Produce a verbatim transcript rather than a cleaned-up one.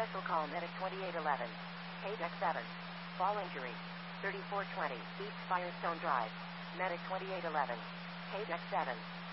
Special call Medic twenty-eight eleven. K deck seven. Fall injury. thirty-four twenty East Firestone Drive. Medic twenty-eight eleven. K deck seven.